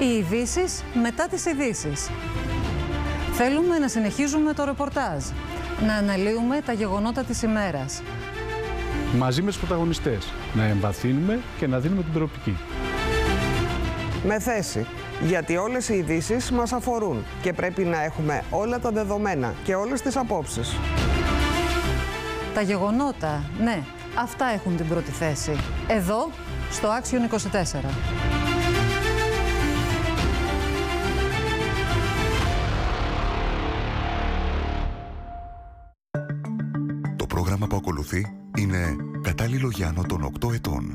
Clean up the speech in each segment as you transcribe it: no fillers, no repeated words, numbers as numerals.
Οι ειδήσεις μετά τις ειδήσεις. Θέλουμε να συνεχίζουμε το ρεπορτάζ, να αναλύουμε τα γεγονότα της ημέρας. Μαζί με τους πρωταγωνιστές, να εμβαθύνουμε και να δίνουμε την προοπτική. Με θέση, γιατί όλες οι ειδήσεις μας αφορούν και πρέπει να έχουμε όλα τα δεδομένα και όλες τις απόψεις. Τα γεγονότα, ναι, αυτά έχουν την πρώτη θέση. Εδώ, στο Άξιον 24. Το πρόγραμμα που ακολουθεί είναι κατάλληλο για άνω των 8 ετών.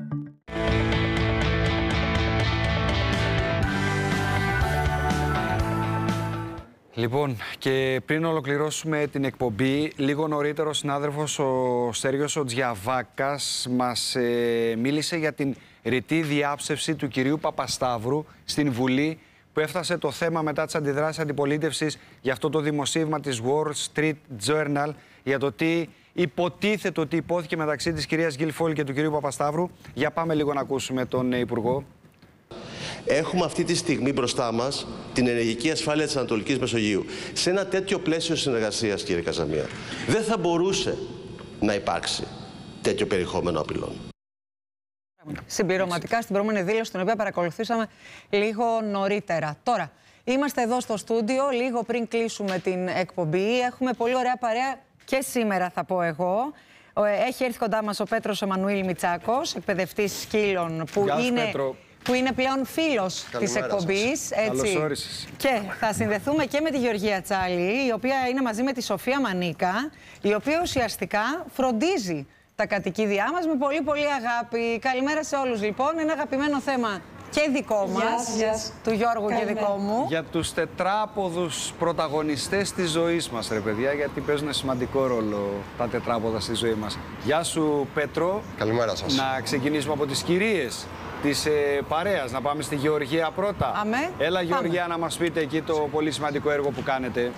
Λοιπόν, και πριν ολοκληρώσουμε την εκπομπή, λίγο νωρίτερα ο συνάδελφος ο Σέργιος ο Τζιαβάκας μας μίλησε για την ρητή διάψευση του κυρίου Παπασταύρου στην Βουλή, που έφτασε το θέμα μετά τις αντιδράσεις αντιπολίτευσης για αυτό το δημοσίευμα της Wall Street Journal για το τι υποτίθεται ότι υπόθηκε μεταξύ της κυρίας Γκιλφόλ και του κυρίου Παπασταύρου. Για πάμε λίγο να ακούσουμε τον Υπουργό. Έχουμε αυτή τη στιγμή μπροστά μας την ενεργειακή ασφάλεια της Ανατολικής Μεσογείου. Σε ένα τέτοιο πλαίσιο συνεργασίας, κύριε Καζαμία, δεν θα μπορούσε να υπάρξει τέτοιο περιεχόμενο απειλών. Συμπληρωματικά στην προηγούμενη δήλωση, την οποία παρακολουθήσαμε λίγο νωρίτερα. Τώρα, είμαστε εδώ στο στούντιο, λίγο πριν κλείσουμε την εκπομπή. Έχουμε πολύ ωραία παρέα και σήμερα, θα πω εγώ. Έχει έρθει κοντά μας ο Πέτρος Εμμανουήλ Μητσάκος, εκπαιδευτής σκύλων, που είναι πλέον φίλος της εκπομπής. Καλώς όρισες. Και θα συνδεθούμε και με τη Γεωργία Τσάλη, η οποία είναι μαζί με τη Σοφία Μανίκα, η οποία ουσιαστικά φροντίζει τα κατοικίδια μας με πολύ πολύ αγάπη. Καλημέρα σε όλους λοιπόν. Ένα αγαπημένο θέμα και δικό μας, του Γιώργου. Καλημέρα. Και δικό μου. Για τους τετράποδους πρωταγωνιστές της ζωής μας, ρε παιδιά, γιατί παίζουν σημαντικό ρόλο τα τετράποδα στη ζωή μας. Γεια σου, Πέτρο. Καλημέρα σας. Να ξεκινήσουμε από τις κυρίες της παρέας, να πάμε στη Γεωργία πρώτα. Αμέ. Έλα, Γεωργία, να μας πείτε εκεί το πολύ σημαντικό έργο που κάνετε.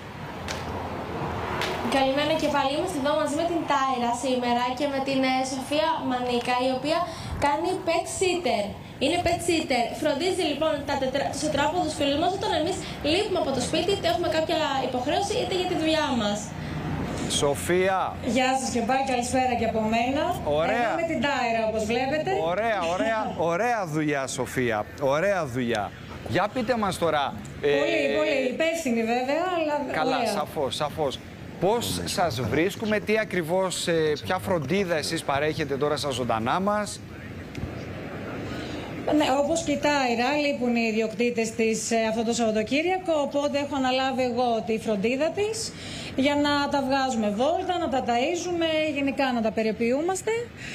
Καλημέρα και πάλι. Είμαστε εδώ μαζί με την Τάιρα σήμερα και με την Σοφία Μανίκα, η οποία κάνει pet sitter. Είναι pet sitter. Φροντίζει λοιπόν τους τετράποδους φίλους μας όταν εμείς λείπουμε από το σπίτι, είτε έχουμε κάποια υποχρέωση είτε για τη δουλειά μας. Σοφία. Γεια σας και πάλι, καλησπέρα και από μένα. Ωραία. Εδώ με την Τάιρα, όπως βλέπετε. Ωραία δουλειά, Σοφία. Ωραία δουλειά. Για πείτε μας τώρα. Πολύ υπεύθυνη βέβαια, αλλά καλά, ωραία. σαφώς. Πώς σας βρίσκουμε, τι ακριβώς, ποια φροντίδα εσείς παρέχετε τώρα στα ζωντανά μας? Ναι, όπως και η Τάιρα, λείπουν οι ιδιοκτήτες της αυτό το Σαββατοκύριακο, οπότε έχω αναλάβει εγώ τη φροντίδα της για να τα βγάζουμε βόλτα, να τα ταΐζουμε, γενικά να τα περιποιούμαστε.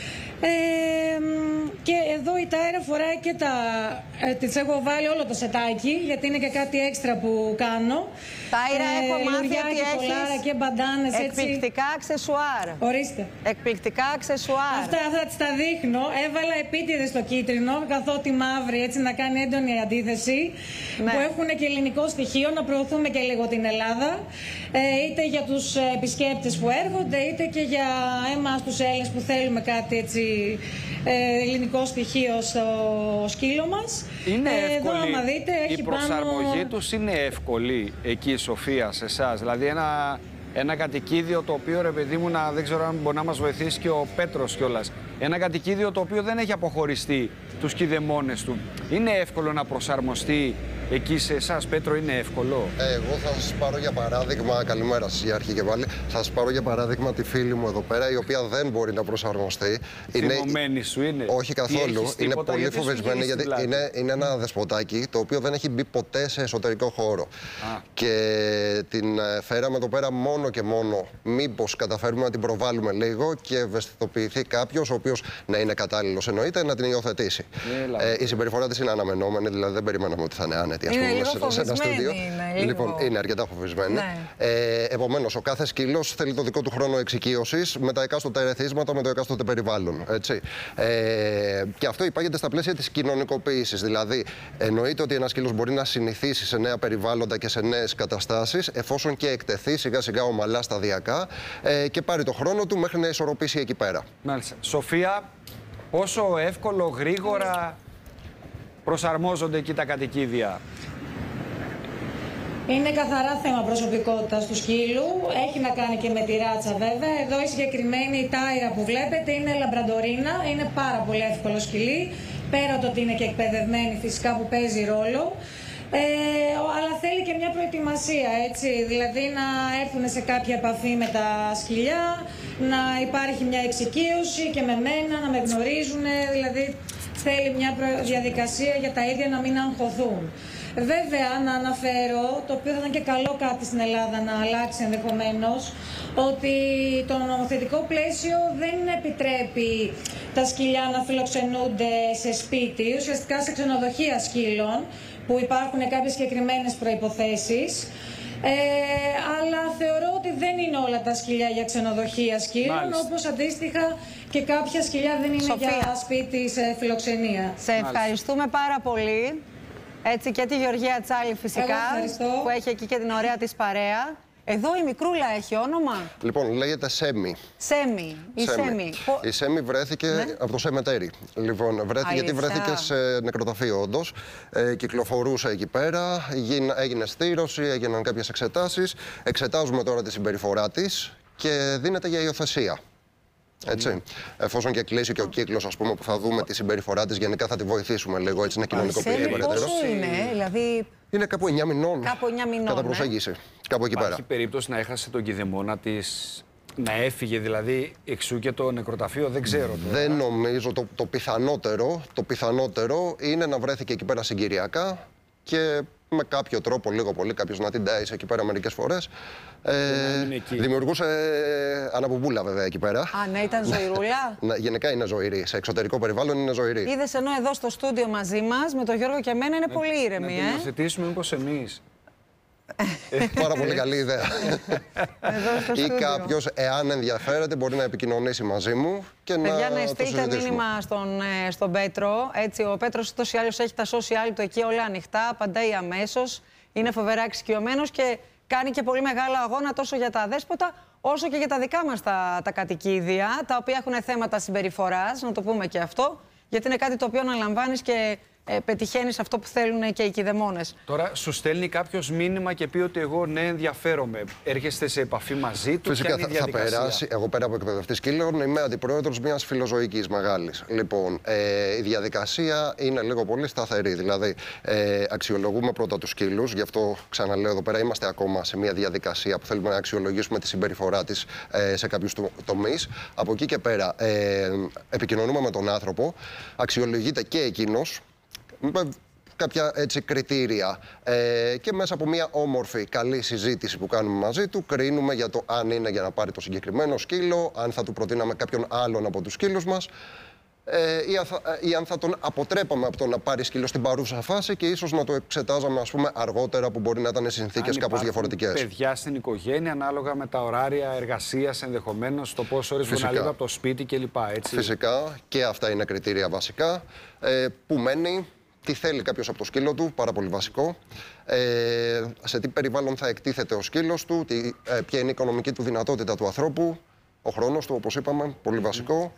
Και εδώ η Τάιρα φοράει και της έχω βάλει όλο το σετάκι, γιατί είναι και κάτι έξτρα που κάνω. Τάιρα, έχω μάθει ότι έχεις και μπαντάνες, εκπληκτικά αξεσουάρ. Ορίστε. Εκπληκτικά αξεσουάρ. Αυτά θα τις τα δείχνω. Έβαλα επίτηδες στο κίτρινο, καθότι μαύρη, έτσι να κάνει έντονη αντίθεση. Ναι. Που έχουν και ελληνικό στοιχείο, να προωθούμε και λίγο την Ελλάδα. Είτε για τους επισκέπτες που έρχονται, είτε και για εμάς τους Έλληνες που θέλουμε κάτι έτσι ελληνικό στοιχείο στο σκύλο μας. Είναι εύκολη, εδώ, άμα δείτε, έχει η προσαρμογή πάνω... τους είναι εύκολη εκεί, Σοφία, σε εσάς? Δηλαδή ένα κατοικίδιο το οποίο, ρε παιδί μου, δεν ξέρω αν μπορεί να μας βοηθήσει και ο Πέτρος κιόλας. Ένα κατοικίδιο το οποίο δεν έχει αποχωριστεί τους κηδεμόνες του. Είναι εύκολο να προσαρμοστεί εκεί σε εσάς, Πέτρο, είναι εύκολο? Εγώ θα σας πάρω για παράδειγμα, καλημέρα σας για αρχή και πάλι, θα σας πάρω για παράδειγμα τη φίλη μου εδώ πέρα, η οποία δεν μπορεί να προσαρμοστεί. Θυμωμένη σου είναι? Όχι καθόλου, είναι πολύ φοβισμένη, γιατί είναι ένα δεσποτάκι το οποίο δεν έχει μπει ποτέ σε εσωτερικό χώρο. Και την φέραμε εδώ πέρα μόνο και μόνο μήπως καταφέρουμε να την προβάλλουμε λίγο και ευαισθητοποιηθεί κάποιος, ο οποίος να είναι κατάλληλος εννοείται, να την υιοθετήσει. Η συμπεριφορά της είναι αναμενόμενη, δηλαδή δεν περιμέναμε ότι θα είναι άνετη. Είναι λίγο φοβισμένη. Λοιπόν, είναι αρκετά φοβισμένη. Ναι. Επομένως, ο κάθε σκύλος θέλει το δικό του χρόνο εξοικείωσης με τα εκάστοτε ερεθίσματα, με το εκάστοτε περιβάλλον. Έτσι. Και αυτό υπάγεται στα πλαίσια της κοινωνικοποίησης. Δηλαδή, εννοείται ότι ένας σκύλος μπορεί να συνηθίσει σε νέα περιβάλλοντα και σε νέες καταστάσεις, εφόσον και εκτεθεί σιγά-σιγά ομαλά σταδιακά και πάρει το χρόνο του μέχρι να ισορροπήσει εκεί πέρα. Μάλιστα. Σοφία, πόσο εύκολο, γρήγορα προσαρμόζονται εκεί τα κατοικίδια? Είναι καθαρά θέμα προσωπικότητας του σκύλου. Έχει να κάνει και με τη ράτσα βέβαια. Εδώ η συγκεκριμένη τάιρα που βλέπετε είναι λαμπραντορίνα. Είναι πάρα πολύ εύκολο σκυλί. Πέρα το ότι είναι και εκπαιδευμένη φυσικά που παίζει ρόλο. Αλλά θέλει και μια προετοιμασία, έτσι. Δηλαδή να έρθουν σε κάποια επαφή με τα σκυλιά, να υπάρχει μια εξοικείωση και με μένα, να με γνωρίζουν. Δηλαδή θέλει μια διαδικασία για τα ίδια να μην αγχωθούν. Βέβαια, να αναφέρω, το οποίο θα ήταν και καλό κάτι στην Ελλάδα να αλλάξει ενδεχομένως, ότι το νομοθετικό πλαίσιο δεν επιτρέπει τα σκυλιά να φιλοξενούνται σε σπίτι, ουσιαστικά σε ξενοδοχεία σκύλων, που υπάρχουν κάποιες συγκεκριμένες προϋποθέσεις. Αλλά θεωρώ ότι δεν είναι όλα τα σκυλιά για ξενοδοχεία σκύλων, όπως αντίστοιχα και κάποια σκυλιά δεν είναι για σπίτι σε φιλοξενία. Σε ευχαριστούμε πάρα πολύ. Έτσι και τη Γεωργία Τσάλη φυσικά, που έχει εκεί και την ωραία της παρέα. Εδώ η μικρούλα έχει όνομα. Λοιπόν, λέγεται Σέμι. Σέμι. Η Σέμι βρέθηκε από το Σεμετέρι. Λοιπόν, γιατί βρέθηκε σε νεκροταφείο όντως. Κυκλοφορούσε εκεί πέρα, έγινε στήρωση, έγιναν κάποιες εξετάσεις. Εξετάζουμε τώρα τη συμπεριφορά της και δίνεται για υιοθεσία. Έτσι. Εφόσον και κλείσει και ο κύκλος, ας πούμε, που θα δούμε τη συμπεριφορά της, γενικά θα τη βοηθήσουμε λίγο, έτσι, να κοινωνικοποιηθεί περαιτέρω. Πόσο είναι, δηλαδή... Είναι κάπου 9 μηνών. Κάπου 9 μηνών. Κατά προσέγγιση. Κάπου εκεί πέρα. Υπάρχει περίπτωση να έχασε τον κηδεμόνα της, να έφυγε δηλαδή εξού και το νεκροταφείο, δεν ξέρω. Δεν νομίζω. Το πιθανότερο είναι να βρέθηκε εκεί πέρα συγκυριακά και με κάποιο τρόπο, λίγο πολύ, κάποιος να την τάισε εκεί πέρα μερικές φορές. Δημιουργούσε αναπομπούλα βέβαια εκεί πέρα. Α, ναι, ήταν ζωηρούλα. Γενικά είναι ζωηρή. Σε εξωτερικό περιβάλλον είναι ζωηρή. Είδες, ενώ εδώ στο στούντιο μαζί μας, με τον Γιώργο και εμένα, είναι πολύ ήρεμη. Να την υιοθετήσουμε μήπως εμείς. Πάρα πολύ καλή ιδέα. Ή κάποιος, εάν ενδιαφέρεται, μπορεί να επικοινωνήσει μαζί μου και να το συζητήσουμε. Να στείλετε μήνυμα στον Πέτρο. Έτσι, ο Πέτρος ούτως ή άλλως έχει τα social του εκεί όλα ανοιχτά, απαντάει αμέσως. Είναι φοβερά εξοικειωμένος και κάνει και πολύ μεγάλο αγώνα τόσο για τα αδέσποτα, όσο και για τα δικά μας τα κατοικίδια, τα οποία έχουν θέματα συμπεριφοράς, να το πούμε και αυτό, γιατί είναι κάτι το οποίο αναλαμβάνεις και πετυχαίνεις αυτό που θέλουν και οι κηδεμόνες. Τώρα σου στέλνει κάποιος μήνυμα και πει ότι εγώ ναι ενδιαφέρομαι. Έρχεστε σε επαφή μαζί του. Φυσικά θα περάσει. Εγώ πέρα από εκπαιδευτής σκύλων είμαι αντιπρόεδρος μιας φιλοζωικής μεγάλης. Λοιπόν, η διαδικασία είναι λίγο πολύ σταθερή. Δηλαδή, αξιολογούμε πρώτα τους σκύλους. Γι' αυτό ξαναλέω εδώ πέρα είμαστε ακόμα σε μια διαδικασία που θέλουμε να αξιολογήσουμε τη συμπεριφορά της σε κάποιους τομείς. Από εκεί και πέρα επικοινωνούμε με τον άνθρωπο. Αξιολογείται και εκείνος. Με κάποια έτσι κριτήρια και μέσα από μια όμορφη καλή συζήτηση που κάνουμε μαζί του κρίνουμε για το αν είναι για να πάρει το συγκεκριμένο σκύλο, αν θα του προτείναμε κάποιον άλλον από τους σκύλους μας ή αν θα τον αποτρέπαμε από το να πάρει σκύλο στην παρούσα φάση και ίσως να το εξετάζαμε, ας πούμε, αργότερα που μπορεί να ήταν συνθήκες κάπως διαφορετικές. Παιδιά στην οικογένεια, ανάλογα με τα ωράρια εργασίας, ενδεχομένως το πόσο ώρες βγουν λίγο από το σπίτι κλπ. Φυσικά και αυτά είναι κριτήρια βασικά. Που μένει. Τι θέλει κάποιος από το σκύλο του, πάρα πολύ βασικό. Σε τι περιβάλλον θα εκτίθεται ο σκύλος του, ποια είναι η οικονομική του δυνατότητα του ανθρώπου, ο χρόνος του, όπως είπαμε, πολύ βασικό.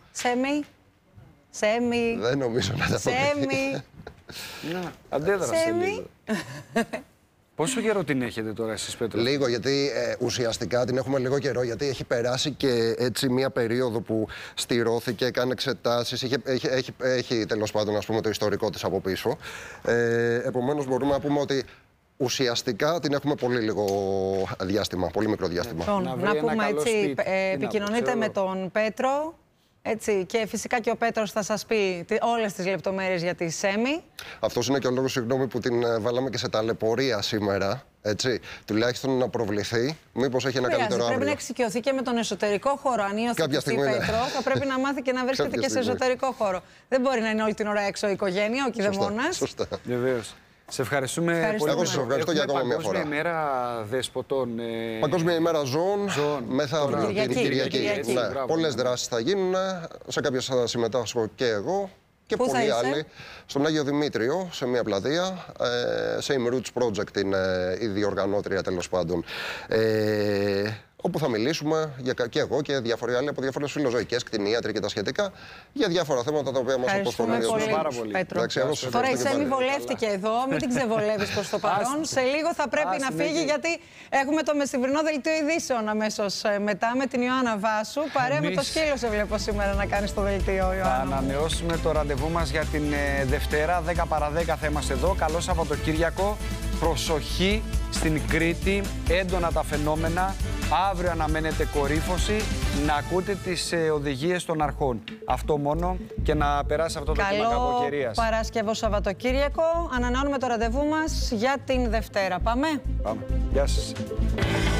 Σέμι. Δεν νομίζω να τα πω. Σέμι. Αντέδρασε λίγο. Πόσο καιρό την έχετε τώρα εσείς, Πέτρο? Λίγο, γιατί ουσιαστικά την έχουμε λίγο καιρό, γιατί έχει περάσει και έτσι μία περίοδο που στηρώθηκε, έκανε εξετάσεις, έχει τέλος πάντων, ας πούμε, το ιστορικό της από πίσω. Επομένως μπορούμε να πούμε ότι ουσιαστικά την έχουμε πολύ λίγο διάστημα, πολύ μικρό διάστημα. Να πούμε έτσι, επικοινωνείτε με τον Πέτρο. Έτσι, και φυσικά και ο Πέτρος θα σας πει όλες τις λεπτομέρειες για τη Σέμι. Αυτός είναι και ο λόγος, συγγνώμη, που την βάλαμε και σε ταλαιπωρία σήμερα. Έτσι, τουλάχιστον να προβληθεί. Μήπως έχει ένα καλύτερο αύριο. Πρέπει να εξοικειωθεί και με τον εσωτερικό χώρο. Αν υιοθετηθεί Πέτρο, θα πρέπει να μάθει και να βρίσκεται και σε εσωτερικό χώρο. Δεν μπορεί να είναι όλη την ώρα έξω η οικογένεια, ο κηδεμόνας. Σωστά. Βεβαίως. Σε ευχαριστούμε πολύ. Εγώ σας ευχαριστώ για ακόμα μια φορά. Παγκόσμια ημέρα δεσποτών. Παγκόσμια ημέρα ζώων, μεθαύριο την Κυριακή. Πολλές δράσεις θα γίνουν, σε κάποιες θα συμμετάσχω και εγώ και πολλοί άλλοι. Στον Άγιο Δημήτριο, σε μια πλατεία, Same Roots Project είναι η διοργανώτρια τέλος πάντων. όπου θα μιλήσουμε και εγώ και διάφοροι άλλοι από διάφορες φιλοζωικές, κτηνίατροι και τα σχετικά, για διάφορα θέματα τα οποία μας αποσχολούν. Πάρα πολύ. Τώρα η Σέμι βολεύτηκε εδώ, μην την ξεβολεύεις προς το παρόν. Σε λίγο θα πρέπει να φύγει, γιατί έχουμε το μεσημβρινό δελτίο ειδήσεων αμέσως μετά με την Ιωάννα Βάσου. Παρέα με το σκύλο σε βλέπω σήμερα να κάνει το δελτίο, Ιωάννα. Θα ανανεώσουμε το ραντεβού μας για την Δευτέρα, 10 παρά 10 θα είμαστε εδώ. Καλό Σαββατοκύριακο. Προσοχή στην Κρήτη, έντονα τα φαινόμενα. Αύριο αναμένεται κορύφωση. Να ακούτε τις οδηγίες των αρχών. Αυτό μόνο, και να περάσει αυτό το κύμα κακοκαιρίας. Καλό Παρασκευό Σαββατοκύριακο. Ανανεώνουμε το ραντεβού μας για την Δευτέρα. Πάμε. Πάμε. Γεια σας.